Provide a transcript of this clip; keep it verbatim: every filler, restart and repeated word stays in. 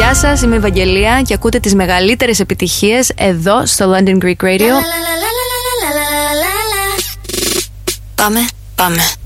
Γεια σας, είμαι η Ευαγγελία και ακούτε τις μεγαλύτερες επιτυχίες εδώ στο London Greek Radio. Πάμε, πάμε.